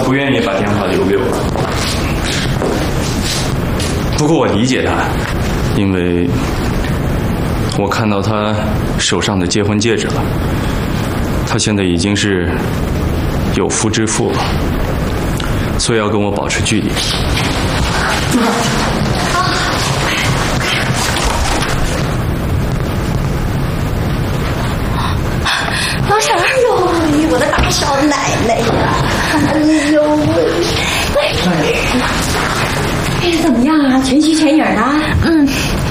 不愿意把电话留给我。不过我理解他，因为我看到他手上的结婚戒指了。他现在已经是有夫之妇了，所以要跟我保持距离。 老婶儿哟，我的大少奶奶呀！哎呦喂，哎，怎么样啊？全虚全影的？